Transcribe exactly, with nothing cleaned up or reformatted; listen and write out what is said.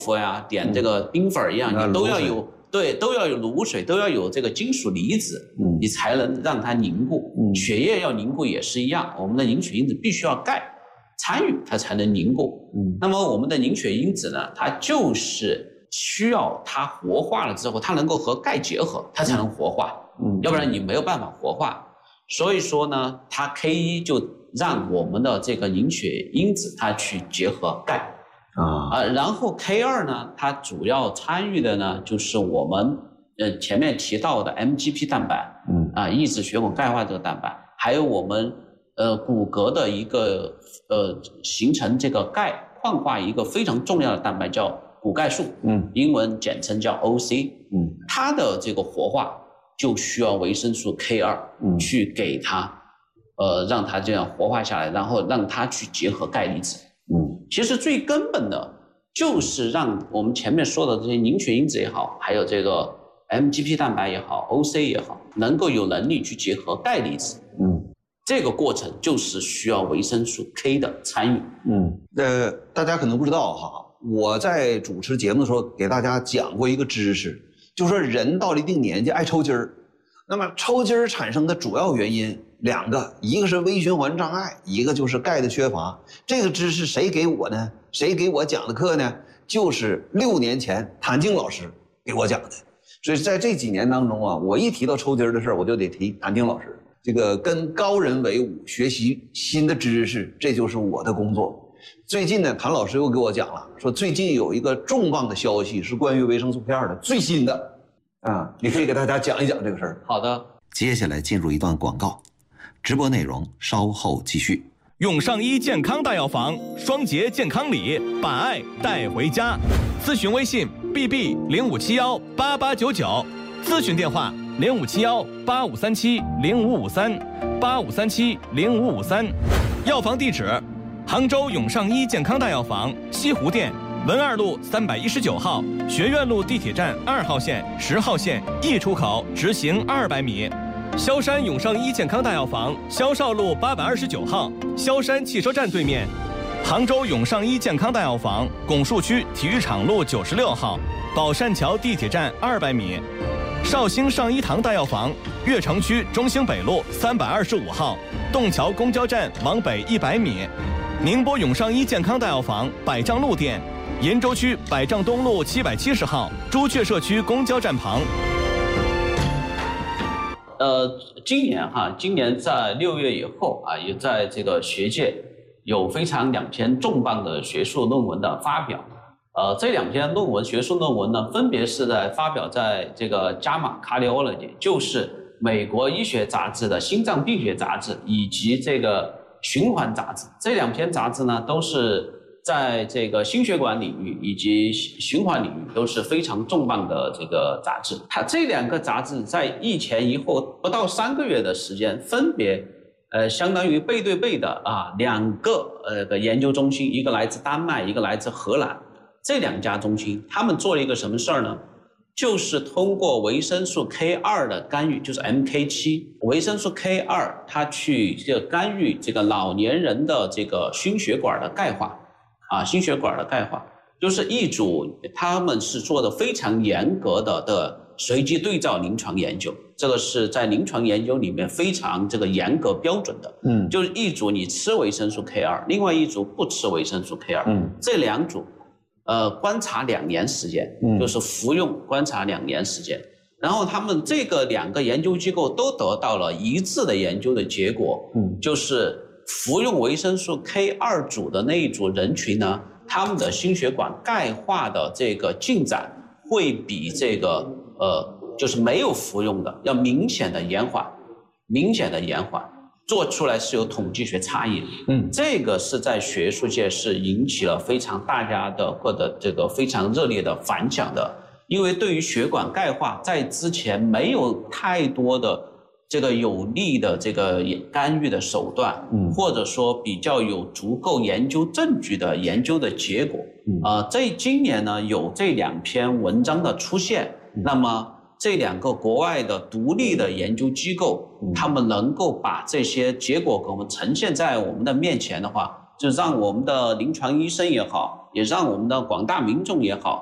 服呀、点这个冰粉一样， 嗯、 你都要有对，都要有卤水，都要有这个金属离子，嗯，你才能让它凝固。嗯，血液要凝固也是一样，我们的凝血因子必须要钙参与，它才能凝固。嗯，那么我们的凝血因子呢，它就是需要它活化了之后，它能够和钙结合，它才能活化。嗯，要不然你没有办法活化。所以说呢，它 K 一 就让我们的这个凝血因子它去结合钙。啊，呃，然后 K 二 呢，它主要参与的呢，就是我们呃前面提到的 M G P 蛋白，嗯啊，抑制血管钙化这个蛋白，还有我们呃骨骼的一个呃形成这个钙矿化一个非常重要的蛋白叫骨钙素，嗯，英文简称叫 O C， 嗯，它的这个活化就需要维生素 K 二，嗯，去给它呃让它这样活化下来，然后让它去结合钙离子。嗯，其实最根本的就是让我们前面说的这些凝血因子也好，还有这个 M G P 蛋白也好 ，O C 也好，能够有能力去结合钙离子。嗯，这个过程就是需要维生素 K 的参与。 嗯，呃，大家可能不知道哈，我在主持节目的时候给大家讲过一个知识，就说人到了一定年纪爱抽筋儿，那么抽筋儿产生的主要原因。两个，一个是微循环障碍，一个就是钙的缺乏。这个知识谁给我呢？谁给我讲的课呢？就是六年前谭静老师给我讲的。所以在这几年当中啊，我一提到抽筋的事儿，我就得提谭静老师。这个跟高人为伍，学习新的知识，这就是我的工作。最近呢，谭老师又给我讲了，说最近有一个重磅的消息是关于维生素 K 二 的最新的啊，你可以给大家讲一讲这个事儿。 好的， 接下来进入一段广告。直播内容稍后继续。 永上医健康大药房双节健康礼，把爱带回家。咨询微信 B B 零五七幺八八九九，咨询电话零五七幺八五三七零五五三八五三七零五五三。药房地址：杭州永上医健康大药房西湖店文二路三百一十九号，学院路地铁站二号线、十号线 E 出口直行二百米。萧山永上医健康大药房萧绍路八百二十九号，萧山汽车站对面。杭州永上医健康大药房拱墅区体育场路九十六号，宝善桥地铁站二百米。绍兴上医堂大药房悦城区中兴北路三百二十五号，洞桥公交站往北一百米。宁波永上医健康大药房百丈路店，鄞州区百丈东路七百七十号，朱雀社区公交站旁。 呃，今年哈，今年在六月以后啊，也在这个学界有非常两篇重磅的学术论文的发表。呃，这两篇论文学术论文呢，分别是在发表在这个《JAMA Cardiology》，就是美国医学杂志的心脏病学杂志，以及这个循环杂志。这两篇杂志呢，都是在这个心血管领域以及循环领域都是非常重磅的这个杂志。它这两个杂志在一前一后不到三个月的时间，分别呃相当于背对背的啊两个呃的研究中心，一个来自丹麦，一个来自荷兰。这两家中心他们做了一个什么事儿呢？就是通过维生素 K 二 的干预，就是 M K 七， 维生素 K 二 它去这个干预这个老年人的这个心血管的钙化。啊，心血管的钙化，就是一组他们是做的非常严格的的随机对照临床研究，这个是在临床研究里面非常这个严格标准的。嗯，就是一组你吃维生素 K 二， 另外一组不吃维生素 K 二。嗯，这两组呃观察两年时间，嗯，就是服用观察两年时间，然后他们这个两个研究机构都得到了一致的研究的结果，嗯，就是服用维生素 K 二 组的那一组人群呢，他们的心血管钙化的这个进展会比这个呃就是没有服用的要明显的延缓，明显的延缓，做出来是有统计学差异的。嗯，这个是在学术界是引起了非常大家的或者这个非常热烈的反响的，因为对于血管钙化在之前没有太多的这个有力的这个干预的手段，嗯，或者说比较有足够研究证据的研究的结果，嗯，呃，这今年呢有这两篇文章的出现，嗯，那么这两个国外的独立的研究机构，嗯，他们能够把这些结果给我们呈现在我们的面前的话， 就让我们的临床医生也好，也让我们的广大民众也好，